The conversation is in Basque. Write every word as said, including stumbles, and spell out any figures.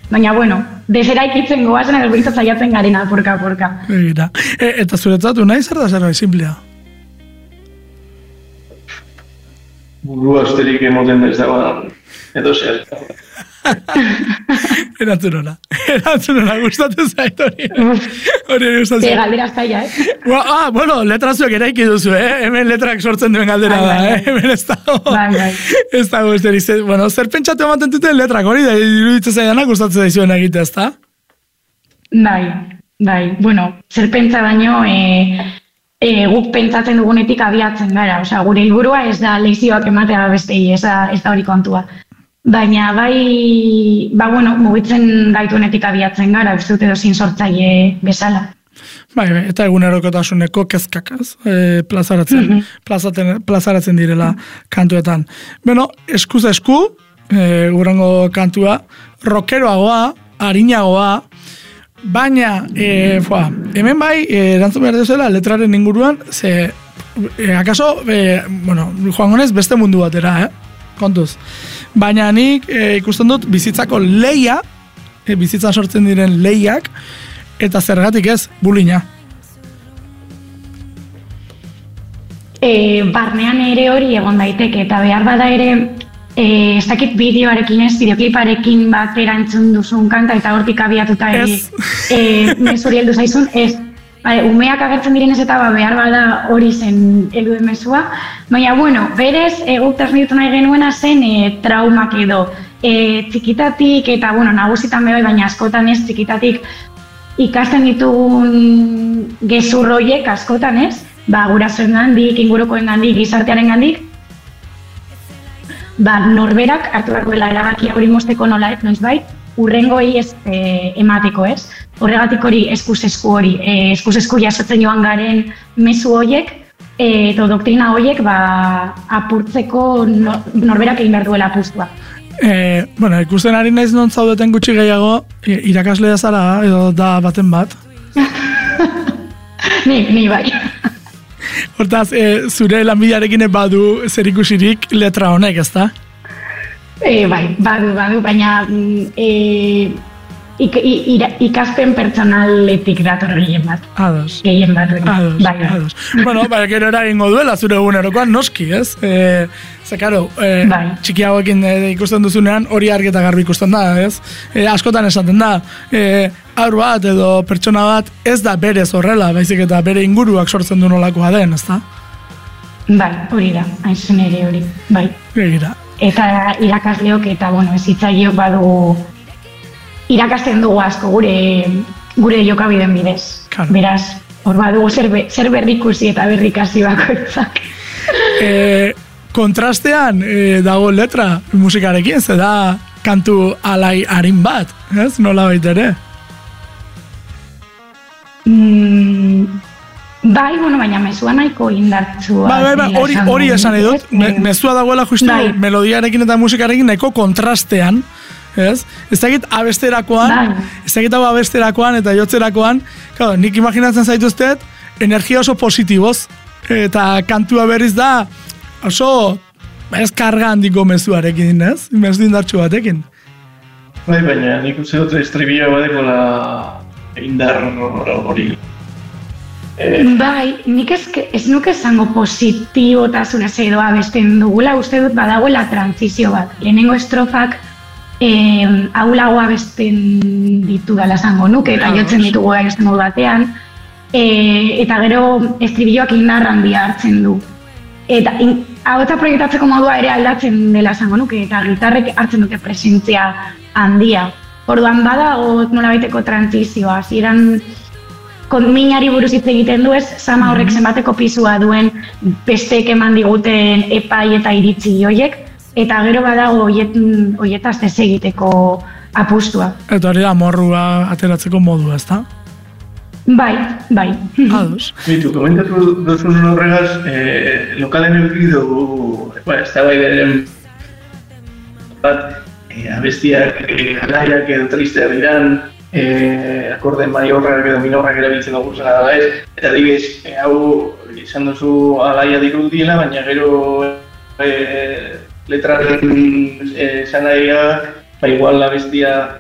Baina, bueno, desera ikitzen goazen, edo bintzat zaiatzen garena, porka-porka. Egira. E, eta zuretzatu nahi zer da zerbait simplea? Burua asterik emoten ez dagoan, edo zer. Erantzun hona. Erantzun hona, gustatu zait hori. Hori gustatu zait. Galdera zaila, eh? Ah, bueno, letra zuek eraiki duzu, eh? Hemen letrak sortzen duen galdera da, eh? Hemen ez dago. Bai, bai. Ez dago, ez deri. Bueno, zer pentsatu ematen duten letrak hori, da iruditzen zaidanak gustatzen daizuen egitea, ez da? Bai, bai. Bueno, zer pentsa baino, e, e, guk pentsatzen dugunetik abiatzen gara. Osea, gure helburua ez da lezioak ematea bestei, ez da, ez da hori kontua. Baina bai, ba bueno, mugitzen gaituenetik abiatzen gara, uste dut edo zin sortzaile bezala. Bai, bai, eta egunerokotasuneko kezkakaz, e, plazaratzen, mm -hmm. plazaten, plazaratzen direla kantuetan. Bueno, eskuz esku, e, gurango kantua, rockeroagoa, arinagoa, baina, e, foa, hemen bai, e, erantzun behar duzela, letraren inguruan, ze, e, akaso, e, bueno, joan gonez, beste mundu batera, eh? Kontuz. Baina nik e, ikusten dut bizitzako leia, e, bizitzan sortzen diren leiak, eta zergatik ez, bulina. E, barnean ere hori egon daiteke, eta behar bada ere, e, ez dakit bideoarekin ez, bideokliparekin bat erantzun duzun kanta, eta hortik abiatuta ere, e, mesuri heldu zaizun, ez. Bale, umeak agertzen direnez eta ba, behar bada hori zen heldu mezua. Baina, bueno, berez, e, guk transmititu nahi genuena zen e, traumak edo. E, txikitatik, eta, bueno, nagusitan bebai, baina askotan ez, txikitatik ikasten ditugun gezurroiek askotan ez, ba, gurasoen gandik, ingurukoen gandik, gizartearen gandik, ba, norberak hartu beharko dela erabakia hori mosteko nola ez, noiz bai, urrengoi ez e, emateko ez. Horregatik hori eskuz esku hori, e, eskuz esku jasotzen joan garen mezu horiek, e, edo doktrina horiek ba, apurtzeko no, norberak egin behar duela apustua. E, bueno, ikusten ari naiz non zaudeten gutxi gehiago, irakaslea zara edo da baten bat? ni, ni bai. Hortaz, e, zure lanbidearekin badu zer ikusirik letra honek, ezta? E, bai, badu, badu, baina e, ik, ira, ikaspen pertsonaletik dator gehien bat. Ados. Gehien bat. Ados, bai, ados. Bueno, bai, gero eragingo duela zure egunerokoan noski, ez? E, ze, karo, e, bai. Txikiagoekin e, ikusten duzunean hori argi eta garbi ikusten da, ez? E, askotan esaten da, e, haur bat edo pertsona bat ez da berez horrela, baizik eta bere inguruak sortzen du nolakoa den, ez da? Bai, hori da, hain zen ere hori, bai. Egira. Eta irakasleok eta, bueno, ezitzaileok badu irakasten dugu asko gure gure jokabideen bidez. Claro. Beraz, hor badugu zer, be, zer berrikusi eta berrikasi bakoitzak. E, kontrastean e, dago letra musikarekin, ze da kantu alai harin bat, ez? Nola baita ere? Mm, bai, bueno, baina mezua nahiko indartsua. Bai, bai, bai, hori, hori esan edut, me, mezua dagoela justu bai. Melodiarekin eta musikarekin nahiko kontrastean, ez? Ez dakit abesterakoan, bai. Ez dakit hau abesterakoan eta jotzerakoan, claro, nik imaginatzen zaituztet, energia oso positiboz, eta kantua berriz da, oso, ez karga handiko mezuarekin, ez? Mezu indartsu batekin. Bai, baina nik uste dut estribila badeko la indar hori. Eh. Bai, nik ez, ez nuke esango positibotasunez edo abesten dugula, uste dut badagoela transizio bat. Lehenengo estrofak eh, ahulago abesten ditu dala esango nuke, eta jotzen ditugu abesten modu batean, eh, eta gero estribilloak indar handia hartzen du. Eta in, hau eta proiektatzeko modua ere aldatzen dela esango nuke, eta gitarrek hartzen dute presentzia handia. Orduan badago nolabaiteko transizioa, hasieran minari buruz hitz egiten du ez, sama horrek zenbateko pisua duen bestek eman diguten epai eta iritzi horiek, eta gero badago horietaz desegiteko apustua. Eta hori da morrua ateratzeko modua, ez da? Bai, bai. Ados. Bitu, komentatu duzun horregaz, eh, lokalen eduki dugu, ba, ez da bai beren bat, eh, abestiak, eh, alaiak edo tristeak diran, Eh, akorde maiorrak edo minorrak erabiltzen dugu zena dela ez, eta adibidez, eh, hau izan duzu alaia dirudiela, baina gero eh, letraren eh, zanaia, ba igual abestia